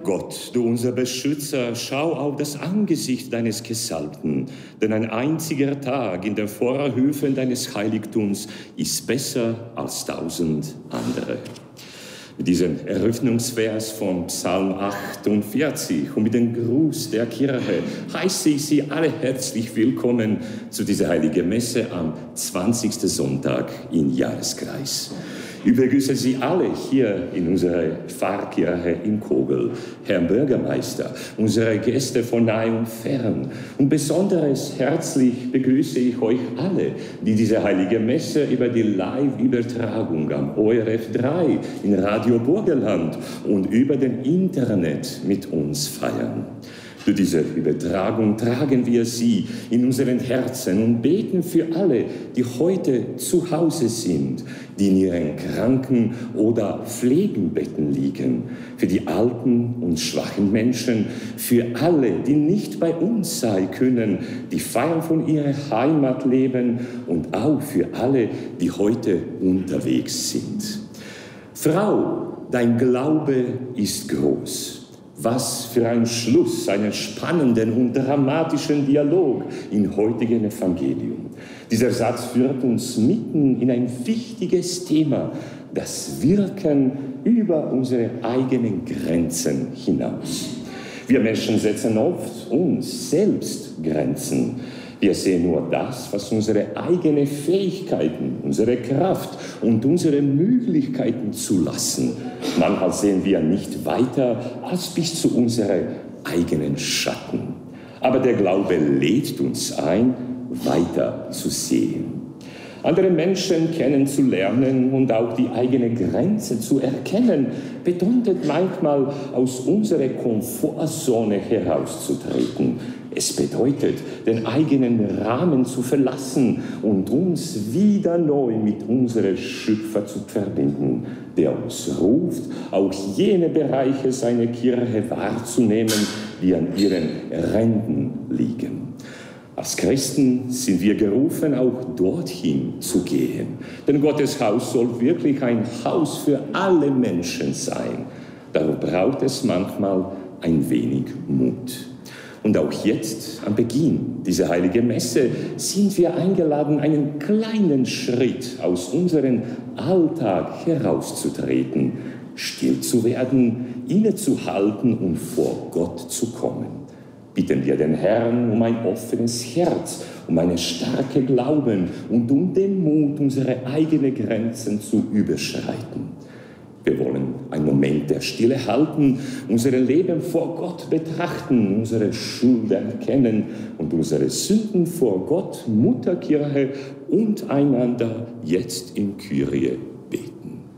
Gott, du unser Beschützer, schau auf das Angesicht deines Gesalbten, denn ein einziger Tag in den Vorhöfen deines Heiligtums ist besser als 1000 andere. Mit diesem Eröffnungsvers von Psalm 48 und mit dem Gruß der Kirche heiße ich Sie alle herzlich willkommen zu dieser heiligen Messe am 20. Sonntag im Jahreskreis. Ich begrüße Sie alle hier in unserer Pfarrkirche in Kogel, Herrn Bürgermeister, unsere Gäste von nahe und fern. Und besonders herzlich begrüße ich euch alle, die diese heilige Messe über die Live-Übertragung am ORF 3 in Radio Burgenland und über den Internet mit uns feiern. Durch diese Übertragung tragen wir sie in unseren Herzen und beten für alle, die heute zu Hause sind, die in ihren Kranken- oder Pflegenbetten liegen, für die alten und schwachen Menschen, für alle, die nicht bei uns sein können, die fern von ihrer Heimat leben und auch für alle, die heute unterwegs sind. Frau, dein Glaube ist groß. Was für ein Schluss, einen spannenden und dramatischen Dialog im heutigen Evangelium. Dieser Satz führt uns mitten in ein wichtiges Thema, das Wirken über unsere eigenen Grenzen hinaus. Wir Menschen setzen oft uns selbst Grenzen. Wir sehen nur das, was unsere eigenen Fähigkeiten, unsere Kraft und unsere Möglichkeiten zulassen. Manchmal sehen wir nicht weiter als bis zu unseren eigenen Schatten. Aber der Glaube lädt uns ein, weiter zu sehen. Andere Menschen kennenzulernen und auch die eigene Grenze zu erkennen, bedeutet manchmal, aus unserer Komfortzone herauszutreten. Es bedeutet, den eigenen Rahmen zu verlassen und uns wieder neu mit unserem Schöpfer zu verbinden, der uns ruft, auch jene Bereiche seiner Kirche wahrzunehmen, die an ihren Rändern liegen. Als Christen sind wir gerufen, auch dorthin zu gehen. Denn Gottes Haus soll wirklich ein Haus für alle Menschen sein. Darum braucht es manchmal ein wenig Mut. Und auch jetzt, am Beginn dieser heiligen Messe, sind wir eingeladen, einen kleinen Schritt aus unserem Alltag herauszutreten, still zu werden, innezuhalten und vor Gott zu kommen. Bitten wir den Herrn um ein offenes Herz, um einen starken Glauben und um den Mut, unsere eigenen Grenzen zu überschreiten. Wir wollen einen Moment der Stille halten, unser Leben vor Gott betrachten, unsere Schuld erkennen und unsere Sünden vor Gott, Mutterkirche und einander jetzt in Kyrie beten.